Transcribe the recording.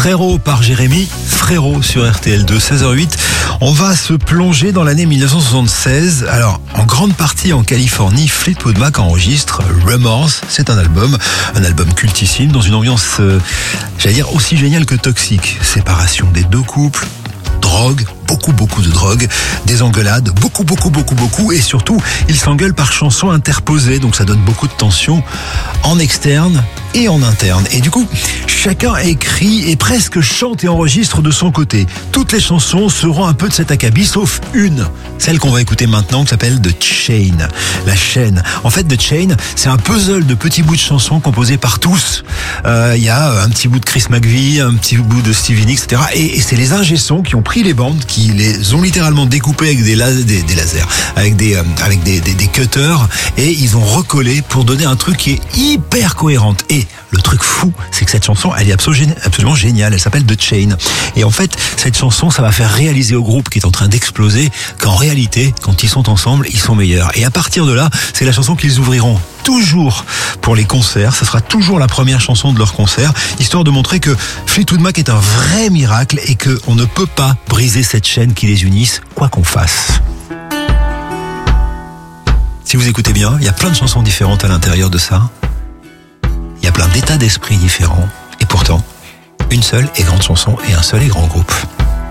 Frérot par Jérémy Frérot sur RTL2, 16h08. On va se plonger dans l'année 1976. Alors, en grande partie en Californie, Fleetwood Mac enregistre Remorse. C'est un album cultissime dans une ambiance, j'allais dire, aussi géniale que toxique. Séparation des deux couples, drogue, beaucoup de drogue, des engueulades, beaucoup, et surtout, ils s'engueulent par chansons interposées, donc ça donne beaucoup de tension en externe et en interne. Et du coup, chacun écrit et presque chante et enregistre de son côté. Toutes les chansons seront un peu de cet acabit, sauf une, celle qu'on va écouter maintenant, qui s'appelle The Chain, la chaîne. En fait, The Chain, c'est un puzzle de petits bouts de chansons composés par tous. Il y a un petit bout de Chris McVie, un petit bout de Stevie Nicks, etc. Et c'est les ingé-sons qui ont pris les bandes, qui les ont littéralement découpées avec des lasers, avec des cutters, et ils ont recollé pour donner un truc qui est hyper cohérent. Et le truc fou, c'est que cette chanson, elle est absolument géniale. Elle s'appelle The Chain. Et en fait, cette chanson, ça va faire réaliser au groupe qui est en train d'exploser qu'en réalité, quand ils sont ensemble, ils sont meilleurs. Et à partir de là, c'est la chanson qu'ils ouvriront toujours pour les concerts. Ça sera toujours la première chanson de leur concert, histoire de montrer que Fleetwood Mac est un vrai miracle et qu'on ne peut pas briser cette chaîne qui les unisse, quoi qu'on fasse. Si vous écoutez bien, il y a plein de chansons différentes à l'intérieur de ça. Il y a plein d'états d'esprit différents. Et pourtant, une seule et grande chanson et un seul et grand groupe.